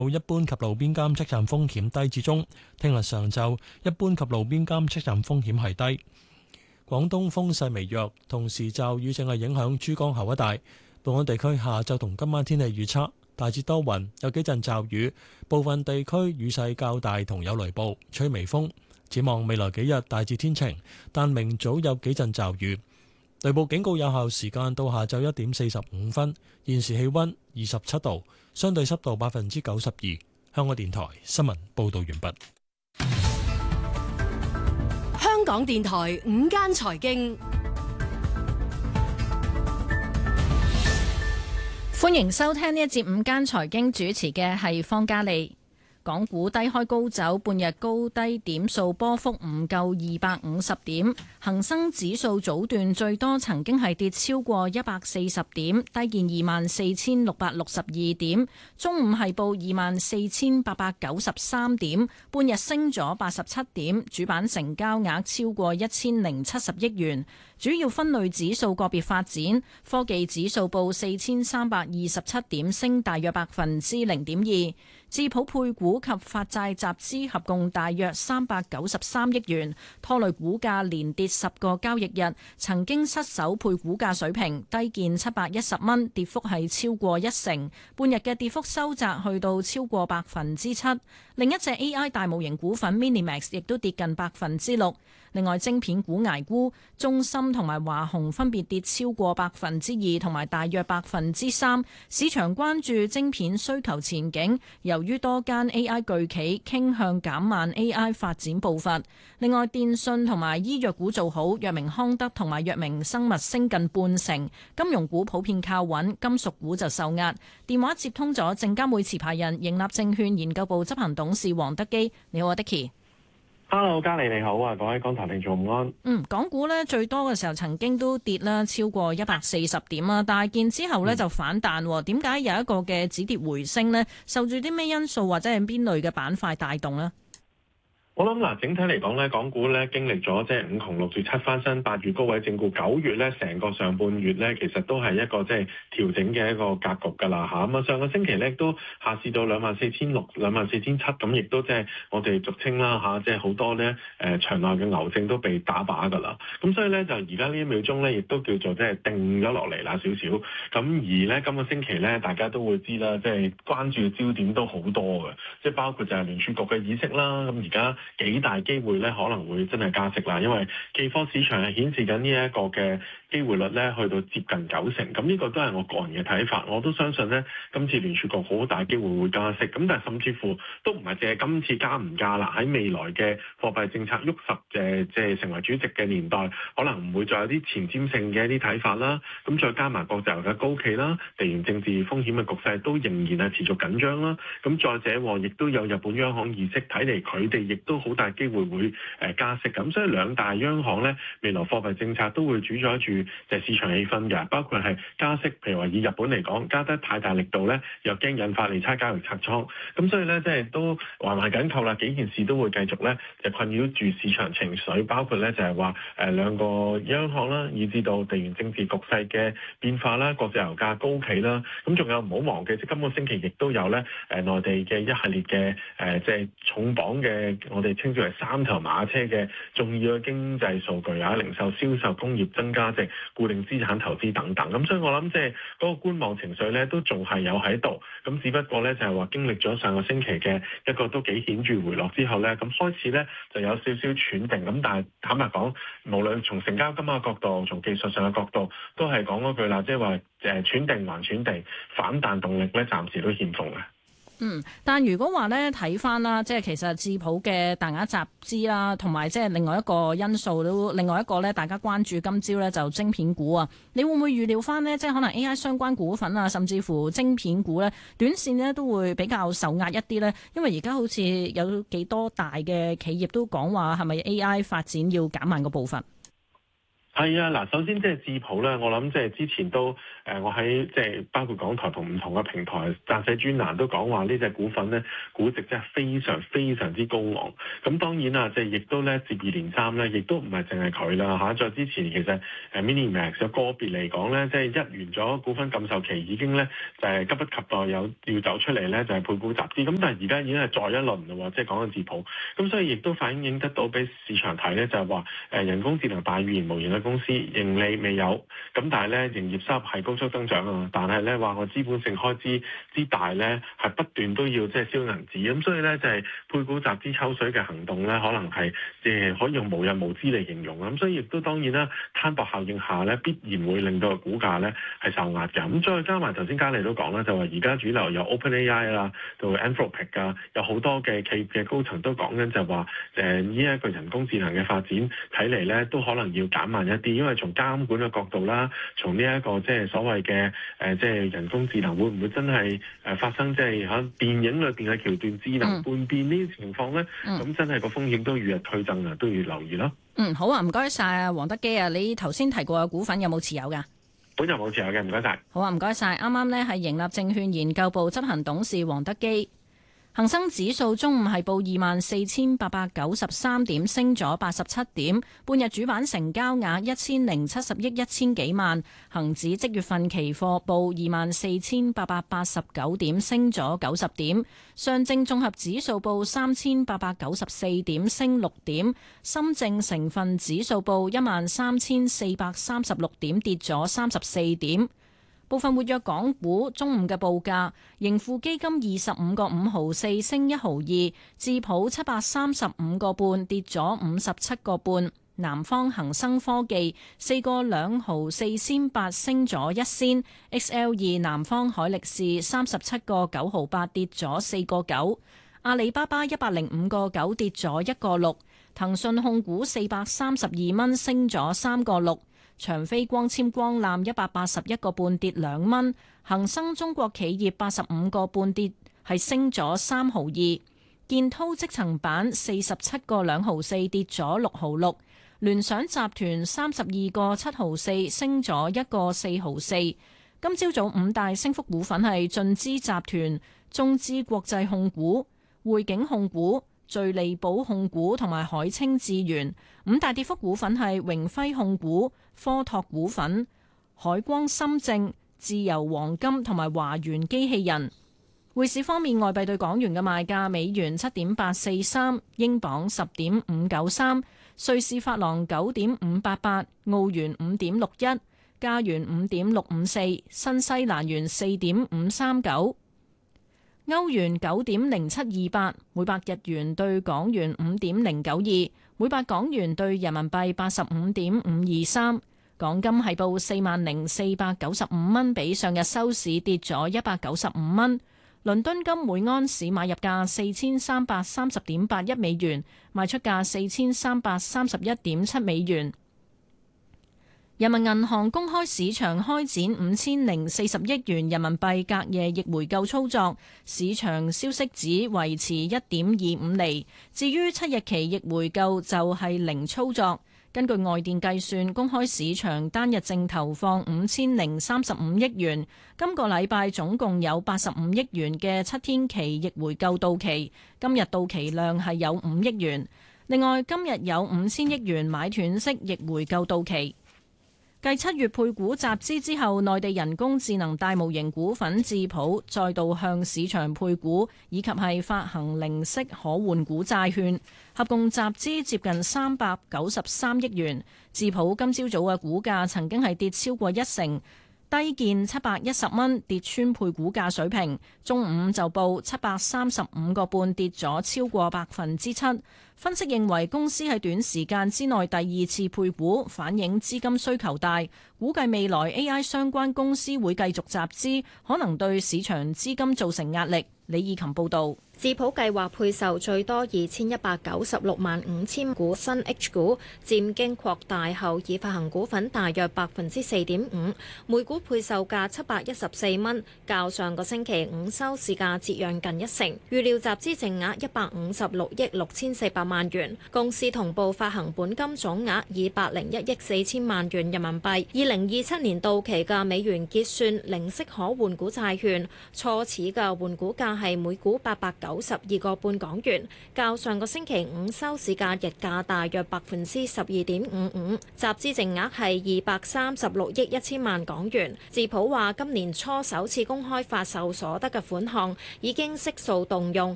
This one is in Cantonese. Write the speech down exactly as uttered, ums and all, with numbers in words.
一般及路邊監測站風險低至中。聽日上晝一般及路邊監測站風險係低。廣東風勢微弱，同時驟雨正係影響珠江口一帶。本港地區下晝同今晚天氣預測大致多雲，有幾陣驟雨，部分地區雨勢較大同有雷暴，吹微風。展望未來幾日大致天晴，但明早有幾陣驟雨。雷暴警告有效時間到下晝一點四十五分。現時氣溫二十七度，相對濕度百分之九十二。香港電台新聞報道完畢。 香港電台午間財經， 歡迎收聽呢一節午間財經，主持嘅係方嘉利。港股低開高走，半日高低點數波幅唔夠二百五十點，恒生指數早段最多曾經係跌超過一百四十點，低見二萬四千六百六十二點，中午係報二萬四千八百九十三點，半日升咗八十七點，主板成交額超過一千零七十億元。主要分類指數個別發展，科技指數報四千三百二十七點，升大約百分之零點二。智普配股及發債集資合共大約三百九十三億元，拖累股價連跌十個交易日，曾經失守配股價水平，低見七百一十蚊，跌幅係超過一成。半日嘅跌幅收窄去到超過百分之七。另一隻 A I 大模型股份 Minimax 亦都跌近百分之六。另外，晶片股捱沽，中芯同埋華虹分別跌超過百分之二同埋大約百分之三。市場關注晶片需求前景，由於多間 A I 巨企傾向減慢 A I 發展步伐。另外，電訊同埋醫藥股做好，藥明康德同埋藥明生物升近半成。金融股普遍靠穩，金屬股就受壓。電話接通咗證監會持牌人盈立證券研究部執行董事黃德基，你好啊 Dicky。 Hello， 嘉莉你好啊，各位港台聽眾午安。 嗯，港股咧最多嘅時候曾經都跌啦，超過一百四十點啊，但係見之後咧就反彈。點解、嗯、有一個嘅止跌回升呢？受住啲咩因素或者係邊類嘅板塊帶動呢？ 我諗嗱，整體嚟講咧，港股咧經歷咗即係五窮六絕七翻身，八月高位整固，九月咧成個上半月咧，其實都係一個即係調整嘅一個格局㗎啦嚇。咁啊，上個星期咧都下試到兩萬四千六、兩萬四千七，咁亦都即係我哋俗稱啦嚇，即係好多咧誒場內嘅牛證都被打靶㗎啦。咁所以咧就而家呢一秒鐘咧，亦都叫做即係定咗落嚟啦少少。咁而咧今個星期咧，大家都會知啦，即係關注嘅焦點都好多嘅，即係包括就係聯儲局嘅議息啦。咁而家幾大機會咧，可能會真係加息啦，因為期貨市場係顯示緊呢一個嘅機會率咧，去到接近九成。咁呢個都係我個人嘅睇法，我都相信咧，今次聯儲局好大機會會加息。咁但係甚至乎都唔係淨係今次加唔加啦，喺未來嘅貨幣政策喐十誒即係成為主席嘅年代，可能唔會再有啲前瞻性嘅一啲睇法啦。咁再加埋國際油價高企啦，地緣政治風險嘅局勢都仍然係持續緊張啦。咁再者，亦都有日本央行議息，睇嚟佢哋亦都好大機會會誒加息。咁所以兩大央行咧，未來貨幣政策都會主宰住就係市場氣氛嘅，包括係加息，譬如話以日本嚟講，加得太大力度咧，又驚引發利差交易拆倉。咁所以咧，即係都環環緊扣啦，幾件事都會繼續咧就困擾住市場情緒，包括咧就係話誒兩個央行啦，以至到地緣政治局勢嘅變化啦，國際油價高企啦。咁仲有唔好忘記，即今個星期亦都有咧誒內地嘅一系列嘅誒即係重磅嘅，我哋稱之為三頭馬車嘅重要嘅經濟數據啊，零售、銷售、工業增加值、固定資產投資等等。咁所以我諗即係嗰個觀望情緒咧，都仲係有喺度。咁只不過咧就係話經歷咗上個星期嘅一個都幾顯著回落之後咧，咁開始咧就有少少喘定。咁但係坦白講，無論從成交金額角度，從技術上嘅角度，都係講嗰句啦，即係話誒喘定還喘定，反彈動力咧暫時都欠奉嘅。 嗯，但如果話咧睇翻啦，即係其實智普嘅大額集資啦，同埋即係另外一個因素都，另外一個咧大家關注今朝咧就晶片股啊，你會唔會預料翻呢？即係可能 A I 相關股份啊，甚至乎晶片股咧，短線呢都會比較受壓一啲咧？因為而家好似有幾多大嘅企業都講話係咪 A I 發展要減慢個步伐？ 係係啊，嗱，首先即係智普咧，我諗即係之前都誒、呃，我喺即係包括港台同唔同嘅平台撰寫專欄都講話呢隻股份咧，估值真係非常非常之高昂。咁當然啦，即係亦都咧接二連三咧，亦都唔係淨係佢啦嚇。再之前其實誒 Minimax 有個別嚟講咧，即係一完咗股份禁售期已經咧就係急不及待有要走出嚟咧，就係配股集資。咁但係而家已經係再一輪嘞喎，即係講緊智普。咁所以亦都反映得到俾市場睇咧，就係話誒人工智能大語言模型嘅公司盈利未有，咁但係咧營業收入係高速增長啊，但係咧話個資本性開支之大咧係不斷都要即係燒銀紙，咁所以咧就係配股集資抽水嘅行動咧，可能係即係可以用無日無之嚟形容啦。咁所以亦都當然啦，攤薄效應下咧，必然會令到個股價咧係受壓嘅。咁再加埋頭先嘉莉都講啦，就話而家主流有 OpenAI 啦，到 Anthropic 啊，有好多嘅企業嘅高層都講緊就話誒呢一個人工智能嘅發展睇嚟咧都可能要減慢一啲，因為從監管嘅角度啦，從呢一個即係所謂嘅誒即係人工智能會唔會真係誒發生即係喺電影裏邊嘅橋段智能叛變呢啲情況咧？咁、嗯、真係個風險都與日俱增啊，都要留意咯。 嗯，好啊，唔該晒啊，黃德基啊，你頭先提過嘅股份有冇持有㗎？ 本人冇持有嘅，唔該晒。 好啊，唔該晒。啱啱呢係盈立證券研究部執行董事黃德基。恒生指數中午係報二萬四千八百九十三點，升咗八十七點。半日主板成交額一千零七十億一千幾萬。恒指即月份期貨報二萬四千八百八十九點，升咗九十點。上證綜合指數報三千八百九十四點，升六點。深證成分指數報一萬三千四百三十六點，跌咗三十四點。部分活躍港股中午嘅報價，盈富基金二十五個五毫四升一毫二，智普七百三十五個半跌咗五十七個半，南方恒生科技四個兩毫四仙八升咗一仙 ，X L 二南方海力士三十七個九毫八跌咗四個九，阿里巴巴一百零五個九跌咗一個六，騰訊控股四百三十二蚊升咗三個六。長飛光纖光纜一百八十一個半跌兩蚊，恒生中國企業八十五個半跌係升咗三毫二，建滔積層板四十七個兩毫四跌咗六毫六，聯想集團三十二個七毫四升咗一個四毫四。今朝早五大升幅股份係晉資集團、中資國際控股、匯景控股、聚利寶控股同埋海清智源。五大跌幅股份係榮輝控股、科拓股份、海光深證、自由黃金同埋華源機器人。匯市方面，外幣對港元嘅賣價：美元七點八四三，英鎊十點五九三，瑞士法郎九點五八八，澳元五點六一，加元五點六五四，新西蘭元四點五三九。歐元九點零七二八，每百日元對港元五點零九二，每百港元對人民幣八十五點五二三。港金係報四萬零四百九十五蚊，比上日收市跌咗一百九十五蚊。倫敦金每安士買入價四千三百三十點八一美元，賣出價四千三百三十一點七美元。人民銀行公開市場開展五千零四十億元人民幣隔夜逆回購操作，市場消息指維持一點二五厘。至於七日期逆回購就係零操作。根據外電計算，公開市場單日淨投放五千零三十五億元。今個禮拜總共有八十五億元嘅七天期逆回購到期，今日到期量係有五億元。另外，今日有五千億元買斷式逆回購到期。繼七月配股集資之後，內地人工智能大模型股份智普再度向市場配股，以及係發行零息可換股債券，合共集資接近三百九十三億元。智普今朝早嘅股價曾經係跌超過一成，低見七百一十蚊，跌穿配股價水平。中午就報七百三十五個半，跌咗超過百分之七。分析認為公司喺短時間之內第二次配股，反映資金需求大，估計未來 A I 相關公司會繼續集資，可能對市場資金造成壓力。李義琴報導。 智普計劃配售最多二千一百九十六萬五千股新 H 股，佔經擴大後已發行股份大約百分之四點五，每股配售價七百一十四蚊，較上個星期五收市價折讓近一成。預料集資淨額一百五十六億六千四百萬元，公司同步發行本金總額二百零一億四千萬元人民幣。二零二七年到期嘅美元結算零息可換股債券，初始嘅換股價係每股八百九十二個半港元，較上個星期五收市價日價大約百分之十二點五五，集資淨額係二百三十六億一千萬港元。智普話今年初首次公開發售所得嘅款項已經悉數動用，